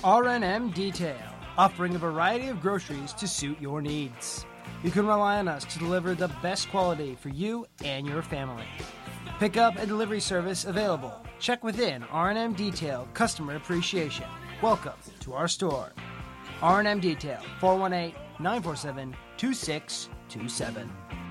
R&M Detail, offering a variety of groceries to suit your needs. You can rely on us to deliver the best quality for you and your family. Pickup and delivery service available. Check within R&M Detail Customer Appreciation. Welcome to our store. R&M Detail, 418-947-2627.